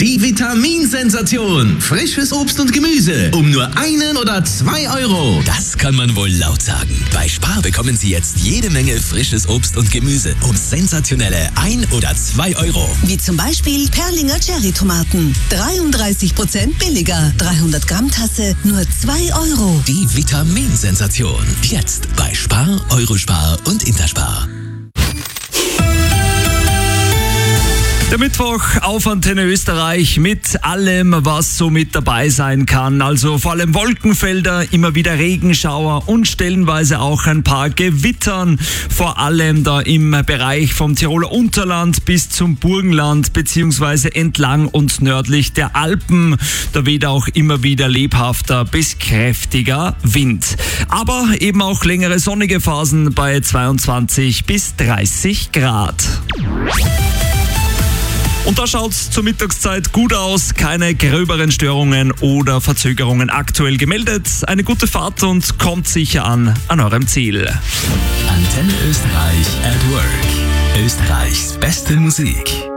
Die Vitaminsensation. Frisches Obst und Gemüse um nur 1 oder 2 Euro. Das kann man wohl laut sagen. Bei Spar bekommen Sie jetzt jede Menge frisches Obst und Gemüse um sensationelle 1 oder 2 Euro. Wie zum Beispiel Perlinger Cherry-Tomaten. 33% billiger. 300 Gramm Tasse nur 2 Euro. Die Vitaminsensation. Jetzt bei Spar, Eurospar und Interspar. Der Mittwoch auf Antenne Österreich mit allem, was so mit dabei sein kann. Also vor allem Wolkenfelder, immer wieder Regenschauer und stellenweise auch ein paar Gewittern. Vor allem da im Bereich vom Tiroler Unterland bis zum Burgenland beziehungsweise entlang und nördlich der Alpen. Da weht auch immer wieder lebhafter bis kräftiger Wind. Aber eben auch längere sonnige Phasen bei 22 bis 30 Grad. Und da schaut's zur Mittagszeit gut aus, keine gröberen Störungen oder Verzögerungen aktuell gemeldet. Eine gute Fahrt und kommt sicher an eurem Ziel. Antenne Österreich at Work. Österreichs beste Musik.